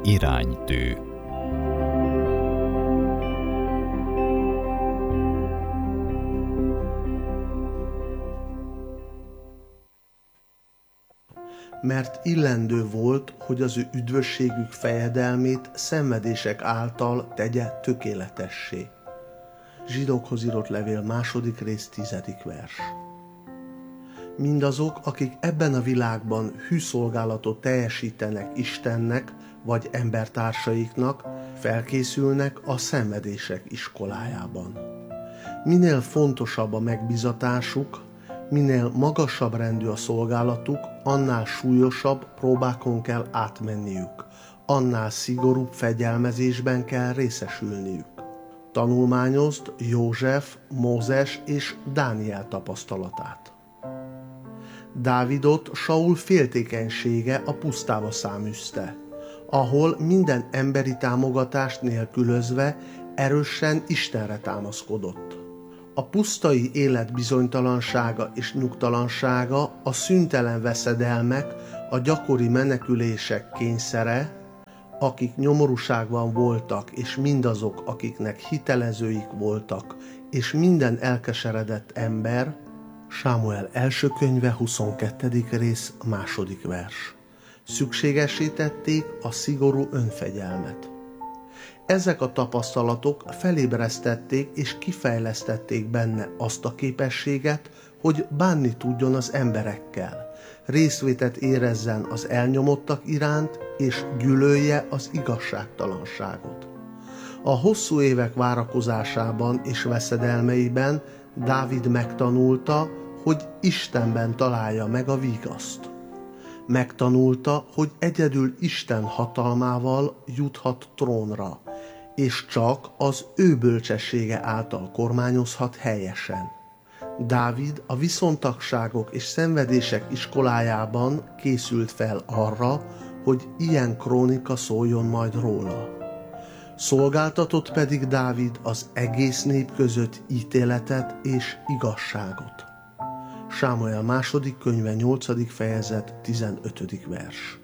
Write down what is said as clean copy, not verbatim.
Iránytű. Mert illendő volt, hogy az ő üdvösségük fejedelmét szenvedések által tegye tökéletessé. Zsidókhoz írott levél 2. rész 10. vers. Mindazok, akik ebben a világban hűszolgálatot teljesítenek Istennek vagy embertársaiknak, felkészülnek a szenvedések iskolájában. Minél fontosabb a megbízatásuk, minél magasabb rendű a szolgálatuk, annál súlyosabb próbákon kell átmenniük, annál szigorúbb fegyelmezésben kell részesülniük. Tanulmányozd József, Mózes és Dániel tapasztalatát. Dávidot Saul féltékenysége a pusztába száműzte, ahol minden emberi támogatást nélkülözve erősen Istenre támaszkodott. A pusztai élet bizonytalansága és nyugtalansága, a szüntelen veszedelmek, a gyakori menekülések kényszere, akik nyomorúságban voltak, és mindazok, akiknek hitelezőik voltak, és minden elkeseredett ember, Sámuel első könyve 22. rész 2. vers. Szükségesítették a szigorú önfegyelmet. Ezek a tapasztalatok felébresztették és kifejlesztették benne azt a képességet, hogy bánni tudjon az emberekkel, részvétet érezzen az elnyomottak iránt, és gyűlölje az igazságtalanságot. A hosszú évek várakozásában és veszedelmeiben Dávid megtanulta, hogy Istenben találja meg a vigaszt. Megtanulta, hogy egyedül Isten hatalmával juthat trónra, és csak az ő bölcsessége által kormányozhat helyesen. Dávid a viszontagságok és szenvedések iskolájában készült fel arra, hogy ilyen krónika szóljon majd róla. Szolgáltatott pedig Dávid az egész nép között ítéletet és igazságot. Sámuel 2. könyve 8. fejezet 15. vers.